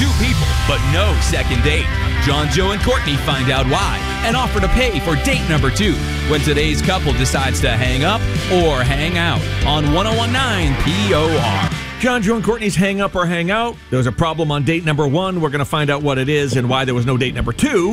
two people, but no second date. John, Joe, and Courtney find out why and offer to pay for date number 2 when today's couple decides to hang up or hang out on 101.9 POR. John, Joe, and Courtney's Hang Up or Hang Out. There was a problem on date number 1. We're going to find out what it is and why there was no date number 2.